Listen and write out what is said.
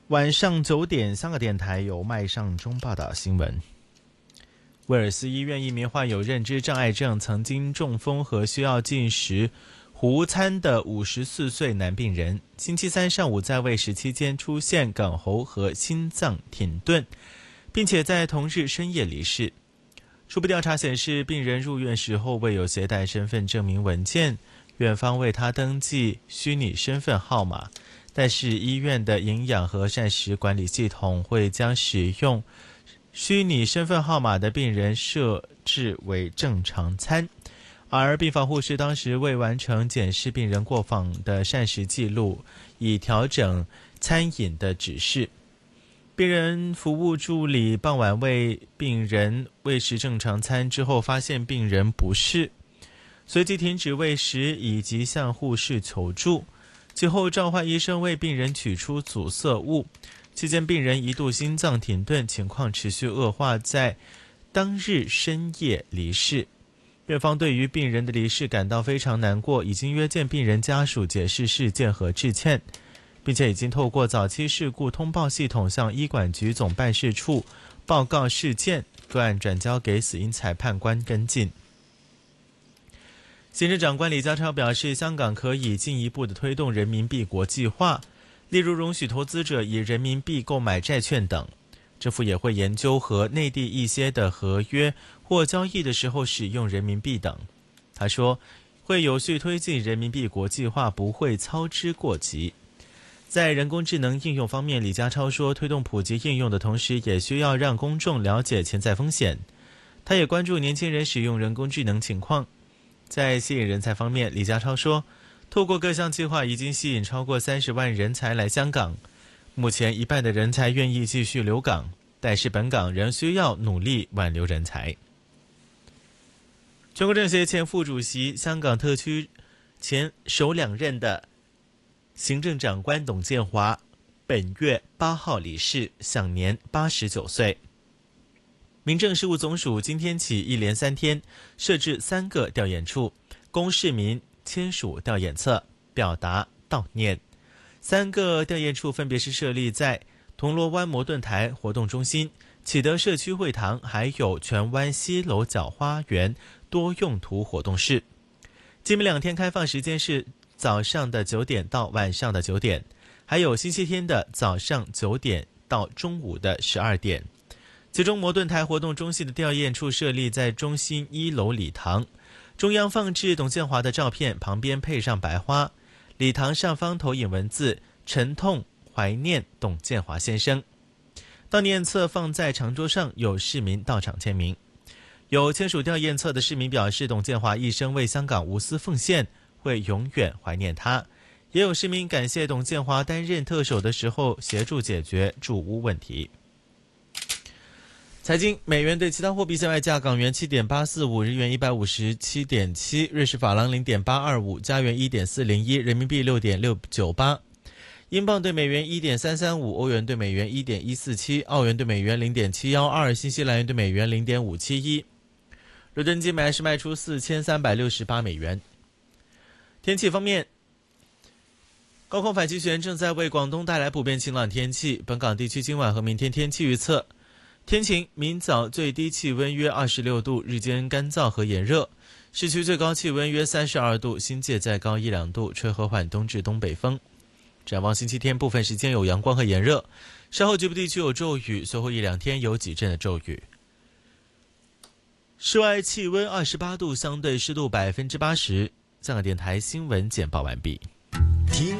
晚上9点，香港电台由麦尚中报道新闻。威尔斯医院一名患有认知障碍症、曾经中风和需要进食糊餐的54岁男病人，星期三上午在喂食期间出现哽喉和心脏停顿，并且在同日深夜离世。初步调查显示，病人入院时候未有携带身份证明文件，院方为他登记虚拟身份号码，但是医院的营养和膳食管理系统会将使用虚拟身份号码的病人设置为正常餐，而病房护士当时未完成检视病人过访的膳食记录，以调整餐饮的指示。病人服务助理傍晚为病人喂食正常餐之后，发现病人不适，随即停止喂食以及向护士求助。其后召唤医生为病人取出阻塞物，期间病人一度心脏停顿，情况持续恶化，在当日深夜离世。院方对于病人的离世感到非常难过，已经约见病人家属解释事件和致歉，并且已经透过早期事故通报系统向医管局总办事处报告事件，个案转交给死因裁判官跟进。行政长官李家超表示，香港可以进一步的推动人民币国际化，例如容许投资者以人民币购买债券等。政府也会研究和内地一些的合约或交易的时候使用人民币等。他说，会有序推进人民币国际化，不会操之过急。在人工智能应用方面，李家超说，推动普及应用的同时，也需要让公众了解潜在风险。他也关注年轻人使用人工智能情况。在吸引人才方面，李家超说，透过各项计划已经吸引超过30万人才来香港，目前1半的人才愿意继续留港，但是本港仍需要努力挽留人才。全国政协前副主席、香港特区前首2任的行政长官董建华本月8号离世，享年89岁。民政事务总署今天起一连3天设置3个吊唁处，供市民签署吊唁册，表达悼念。3个吊唁处分别是设立在铜锣湾摩顿台活动中心、启德社区会堂，还有荃湾西楼角花园多用途活动室。今明2天开放时间是早上的9点到晚上的9点，还有星期天的早上9点到中午的12点。其中摩顿台活动中心的吊唁处设立在中心1楼礼堂，中央放置董建华的照片，旁边配上白花，礼堂上方投影文字沉痛怀念董建华先生。悼念册放在长桌上，有市民到场签名。有签署吊唁册的市民表示，董建华一生为香港无私奉献，会永远怀念他。也有市民感谢董建华担任特首的时候协助解决住屋问题。财经，美元对其他货币现卖价：港元7.845，日元157.7，瑞士法郎0.825，加元1.401，人民币6.698，英镑对美元1.335，欧元对美元1.147，澳元对美元0.712，新西兰元对美元0.571。伦敦金买是卖出4368美元。天气方面，高空反气旋正在为广东带来普遍晴朗天气，本港地区今晚和明天天气预测：天晴，明早最低气温约26度，日间干燥和炎热，市区最高气温约32度，新界再高1-2度，吹和缓东至东北风。展望星期天，部分时间有阳光和炎热，稍后局部地区有骤雨，随后1-2天有几阵的骤雨。室外气温28度，相对湿度80%。香港电台新闻简报完毕。